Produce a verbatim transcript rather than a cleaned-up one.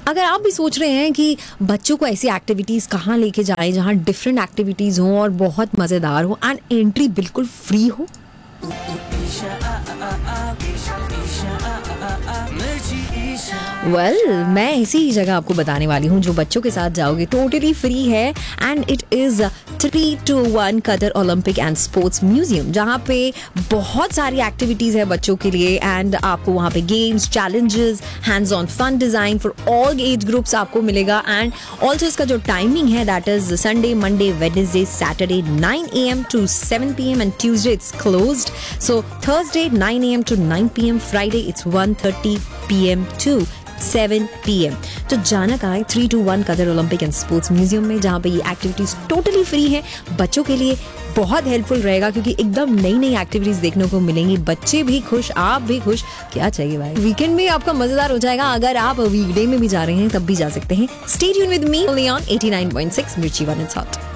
अगर आप भी सोच रहे हैं कि बच्चों को ऐसी एक्टिविटीज़ कहाँ लेके जाएं जहाँ डिफरेंट एक्टिविटीज़ हों और बहुत मज़ेदार हो एंड एंट्री बिल्कुल फ्री हो, वेल well, मैं इसी जगह आपको बताने वाली हूँ जो बच्चों के साथ जाओगे टोटली फ्री है and it is three to one Qatar Olympic and sports museum, जहाँ पे बहुत सारी एक्टिविटीज़ है बच्चों के लिए एंड आपको वहाँ पे games, challenges, hands on fun design for all age groups आपको मिलेगा। एंड ऑल्सो इसका जो टाइमिंग है that is Sunday, Monday, Wednesday, Saturday nine A M to seven P M and Tuesday it's closed. So Thursday nine A M to nine P M, Friday it's one thirty P M to seven P M. तो जाना कहाँ है? Three to one Qatar Olympic and sports museum में, जहाँ पे ये activities totally free है। बच्चों के लिए बहुत हेल्पफुल रहेगा क्योंकि एकदम नई नई एक्टिविटीज देखने को मिलेंगी। बच्चे भी खुश, आप भी खुश, क्या चाहिए भाई। वीकेंड में आपका मजेदार हो जाएगा। अगर आप वीकडे में भी जा रहे हैं तब भी जा सकते हैं। Stay tune with me on eighty nine point six मिर्ची वन इट्स हॉट।